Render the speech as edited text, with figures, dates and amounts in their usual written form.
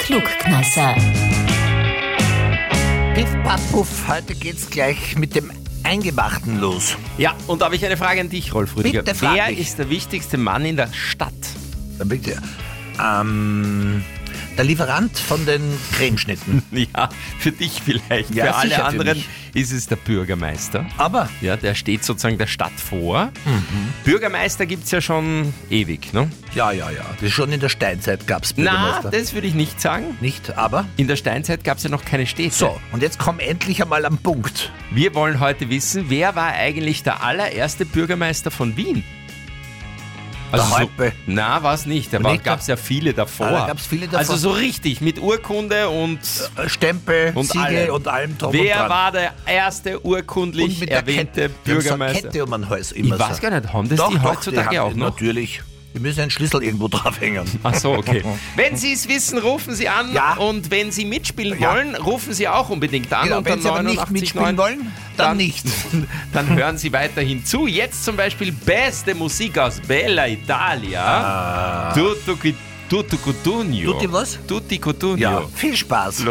Klugkneisser. Piff, paff, puff, heute geht's gleich mit dem Eingemachten los. Ja, und da habe ich eine Frage an dich, Rolf Rüdiger. Bitte frag Wer mich. ist der wichtigste Mann in der Stadt? Dann bitte. Der Lieferant von den Cremeschnitten. Ja, für dich vielleicht. Ja, für alle sicher für anderen mich. ist es der Bürgermeister. Aber Ja, der steht sozusagen der Stadt vor. Bürgermeister gibt es ja schon ewig, ne? ja. Das ist schon in der Steinzeit gab's Na, Bürgermeister. das würde ich nicht sagen. Nicht, aber. In der Steinzeit gab es ja noch keine Städte. So, und jetzt komm endlich einmal am Punkt. Wir wollen heute wissen, wer war eigentlich der allererste Bürgermeister von Wien? Der Häupe. Na, war es nicht. Da Nicht gab es ja viele davor. da gab's viele davor. Also so richtig, mit Urkunde und Stempel, Und Siegel allem. und allem drum und wer dran. war der erste Und urkundlich mit der erwähnte Kette. Die haben so eine Bürgermeister? Kette um den Hals immer Ich weiß so. gar nicht, haben das die heutzutage auch noch? Natürlich. Wir müssen einen Schlüssel irgendwo draufhängen. Ach so, okay. Wenn Sie es wissen, rufen Sie an. Ja. Und wenn Sie mitspielen Ja. wollen, rufen Sie auch unbedingt an. Genau, unter wenn Sie aber nicht 89 mitspielen 9. wollen, dann nicht. Dann hören Sie weiterhin zu. Jetzt zum Beispiel beste Musik aus Bella Italia. Tutto Cotugno. Tutti was? Tutti Cotugno. Ja, viel Spaß.